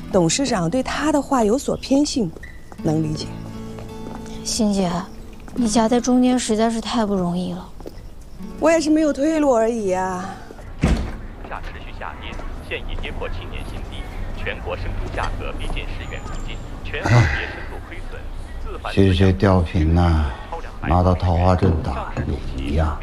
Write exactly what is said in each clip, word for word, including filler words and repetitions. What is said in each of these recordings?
董事长对他的话有所偏信，能理解。 欣姐，你夹在中间实在是太不容易了。 我也是没有退路而已啊。 价持续下跌，现已跌破七年新低，全国生猪价格逼近十元附近，全行业深度亏损。自反这些吊瓶呐，拿到桃花镇打也一样。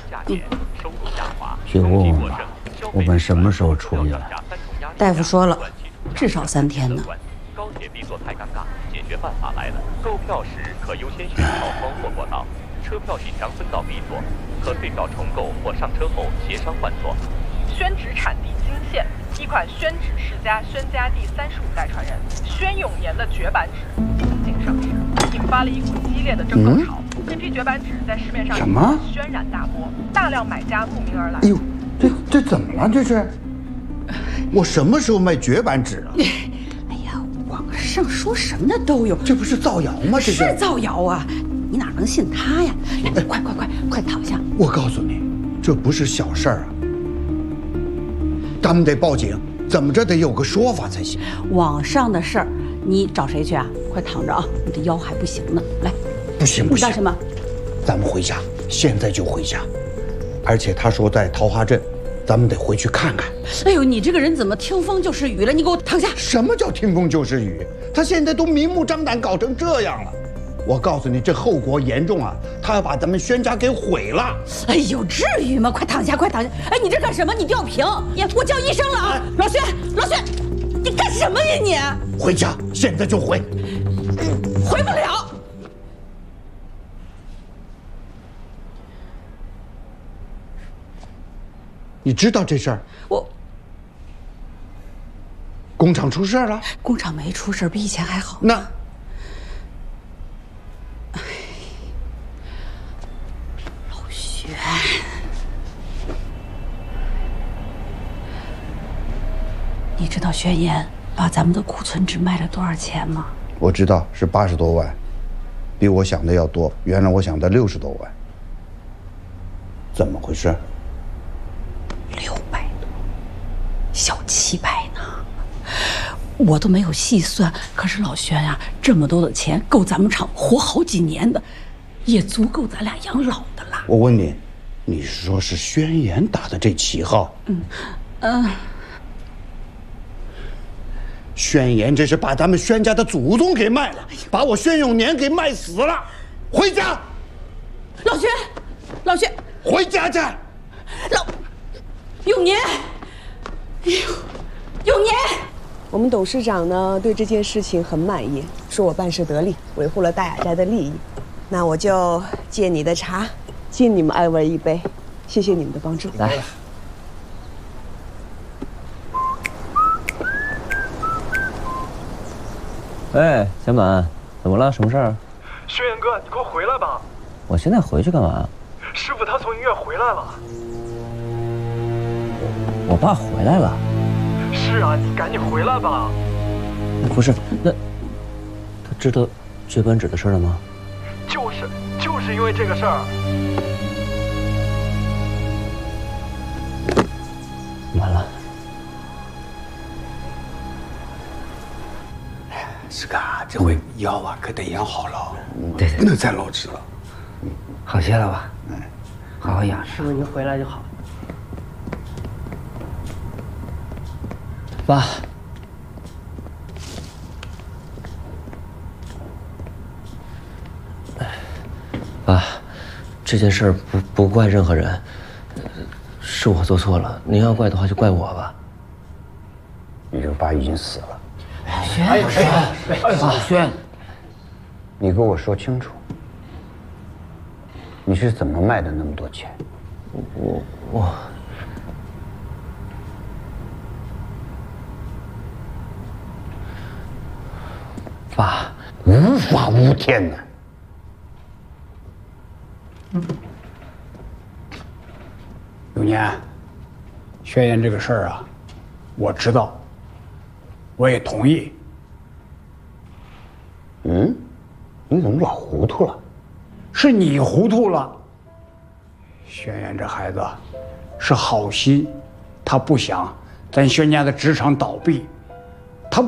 去问问吧，我们什么时候出院？ 大夫说了，至少三天呢。 高铁 B 座太尴尬，解决办法来了。购票时可优先选套窗或过道，车票许强分到 B 座，可退票重购或上车后协商换座。 宣纸产地金县，一款宣纸世家宣家第三十五代传人宣永年的绝版纸新近上市，引发了一股激烈的争购潮。嗯、这批绝版纸在市面上什么轩然大波，大量买家慕名而来。 哎呦，这这怎么了？这是？我什么时候卖绝版纸了？ 哎呀，网上说什么的都有， 这不是造谣吗？这是造谣啊！你哪能信他呀？来，快快快快躺下！ 我告诉你，这不是小事儿啊。咱们得报警，怎么着得有个说法才行。 网上的事儿，你找谁去啊？快躺着啊！你这腰还不行呢。来， 不行不行， 你干什么？ 咱们回家，现在就回家。而且他说在桃花镇，咱们得回去看看。 哎呦，你这个人怎么听风就是雨了？你给我躺下！ 什么叫听风就是雨？他现在都明目张胆搞成这样了。我告诉你，这后果严重啊！他要把咱们宣家给毁了。 哎呦，至于吗？快躺下，快躺下！哎，你这干什么？你吊瓶！呀，我叫医生了啊！老薛，老薛，你干什么呀你？ 回家，现在就回。 回不了。 你知道这事儿？ 我。 工厂出事了？ 工厂没出事，比以前还好。 那。你知道宣言把咱们的库存纸卖了多少钱吗？ 我知道是八十多万，比我想的要多。原来我想的六十多万，怎么回事？ 六百多，小七百呢。我都没有细算，可是老宣啊，这么多的钱够咱们厂活好几年的，也足够咱俩养老的了。 我问你，你说是宣言打的这旗号？嗯，嗯、呃。宣言这是把咱们宣家的祖宗给卖了，把我宣永年给卖死了。回家， 老薛，老薛， 回家去。 老永年，哎呦，永年。 我们董事长呢对这件事情很满意，说我办事得力，维护了大雅斋的利益。那我就借你的茶，敬你们二位一杯，谢谢你们的帮助。 来。哎，小满，怎么了？什么事儿？ 轩辕哥，你快回来吧！ 我现在回去干嘛？ 师傅他从医院回来了。 我爸回来了？ 是啊，你赶紧回来吧。 不是，那他知道绝版纸的事了吗？ 就是，就是因为这个事儿。 完了。 师哥，这回腰啊可得养好了， 对， 不能再落脂了。 好些了吧？ 嗯， 好好养。师傅，您回来就好。爸，爸，这件事不不怪任何人，是我做错了。您要怪的话，就怪我吧。 你这个爸已经死了。 轩， 哎轩，老轩， 你给我说清楚，你是怎么卖的那么多钱？ 我我。爸， 无法无天呐！ 永年，宣言这个事儿啊，我知道，我也同意。 嗯，你怎么老糊涂了？ 是你糊涂了。宣言这孩子是好心，他不想咱宣家的纸厂倒闭。